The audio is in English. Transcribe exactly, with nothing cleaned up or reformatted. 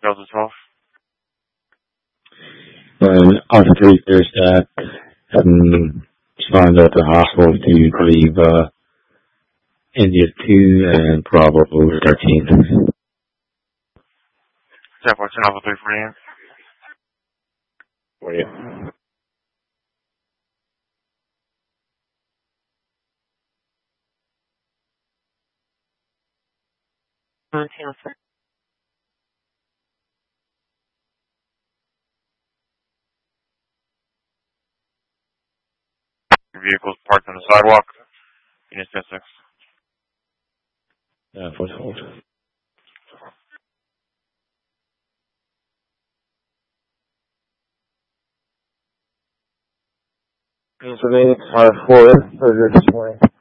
Delta twelve. And Alpha three clear staff. Um, respond at the hospital to relieve uh, India two and Bravo thirteen. ten fourteen Alpha three forty-eight. For you. Montana, sir. Vehicles parked on the sidewalk. Unit ten six. Uh, for hold. Pennsylvania, five four, this morning.